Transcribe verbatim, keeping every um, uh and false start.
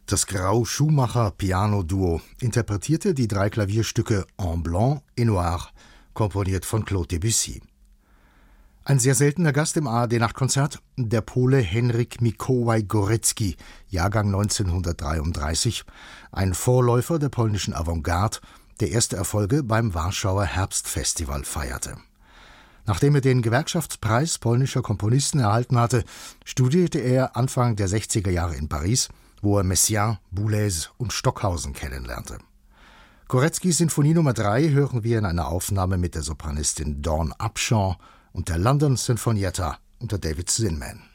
Das Grau-Schumacher-Piano-Duo interpretierte die drei Klavierstücke En Blanc et Noir, komponiert von Claude Debussy. Ein sehr seltener Gast im A R D-Nachtkonzert, der Pole Henryk Mikołaj-Górecki, Jahrgang neunzehnhundertdreiunddreißig, ein Vorläufer der polnischen Avantgarde, der erste Erfolge beim Warschauer Herbstfestival feierte. Nachdem er den Gewerkschaftspreis polnischer Komponisten erhalten hatte, studierte er Anfang der sechziger Jahre in Paris, wo er Messiaen, Boulez und Stockhausen kennenlernte. Góreckis Sinfonie Nummer drei hören wir in einer Aufnahme mit der Sopranistin Dawn Upshaw und der London Sinfonietta unter David Zinman.